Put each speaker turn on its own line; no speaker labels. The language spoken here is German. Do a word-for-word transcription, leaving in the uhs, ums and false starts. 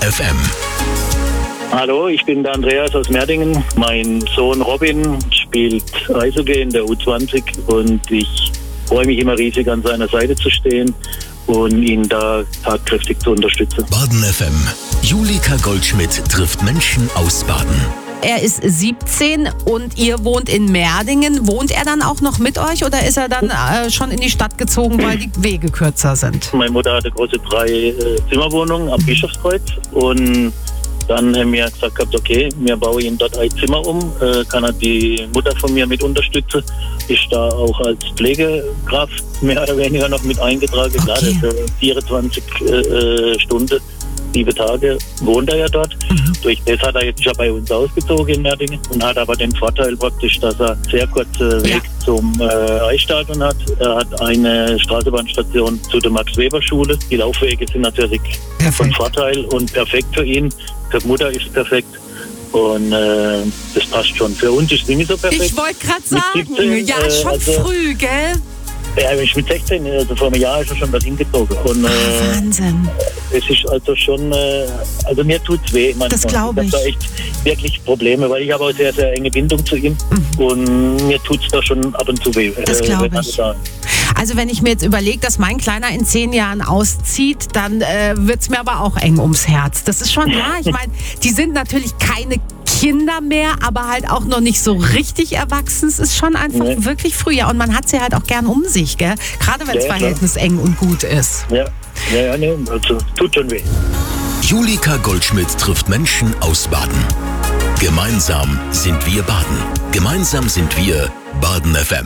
F M.
Hallo, ich bin der Andreas aus Merdingen. Mein Sohn Robin spielt Eishockey in der U zwanzig und ich freue mich immer riesig, an seiner Seite zu stehen und ihn da tatkräftig zu unterstützen.
Baden F M. Julika Goldschmidt trifft Menschen aus Baden.
Er ist siebzehn und ihr wohnt in Merdingen. Wohnt er dann auch noch mit euch oder ist er dann äh, schon in die Stadt gezogen, weil die Wege kürzer sind?
Meine Mutter hatte große drei äh, Zimmerwohnungen am Bischofskreuz und dann haben wir gesagt gehabt, okay, wir bauen ihm dort ein Zimmer um, äh, kann er die Mutter von mir mit unterstützen, ist da auch als Pflegekraft mehr oder weniger noch mit eingetragen,
Okay.
gerade für vierundzwanzig äh, Stunden, sieben Tage wohnt er ja dort.
Mhm.
Durch das hat er jetzt schon bei uns ausgezogen in Merdingen und hat aber den Vorteil praktisch, dass er sehr kurze Weg
Ja.
zum äh, Eisstadion hat. Er hat eine Straßenbahnstation zu der Max-Weber-Schule. Die Laufwege sind natürlich von
Perfekt.
Vorteil und perfekt für ihn. Für die Mutter ist es perfekt. Und äh, das passt schon. Für uns ist es nicht so perfekt.
Ich wollte gerade
Mit
sagen,
siebzehn,
ja,
äh,
schon
also-
früh, gell?
Ja, ich mit sechzehn, also vor einem Jahr ist er schon dorthin gezogen. Und äh,
Wahnsinn.
es ist also schon, äh, also mir tut's weh manchmal.
Das glaub ich.
Ich habe da echt wirklich Probleme, weil ich habe auch sehr, sehr enge Bindung zu ihm.
Mhm.
Und mir tut's da schon ab und zu weh.
Das
äh,
glaub
wenn man
ich.
da-
Also wenn ich mir jetzt überlege, dass mein Kleiner in zehn Jahren auszieht, dann äh, wird es mir aber auch eng ums Herz. Das ist schon, ja, ich meine, die sind natürlich keine Kinder mehr, aber halt auch noch nicht so richtig erwachsen. Es ist schon einfach
Nee.
wirklich früh. Ja, und man hat sie halt auch gern um sich, gell? Gerade wenn das
Ja, klar.
Verhältnis eng und gut ist.
Ja, ja, ja, nee, also tut schon weh.
Julika Goldschmidt trifft Menschen aus Baden. Gemeinsam sind wir Baden. Gemeinsam sind wir Baden F M.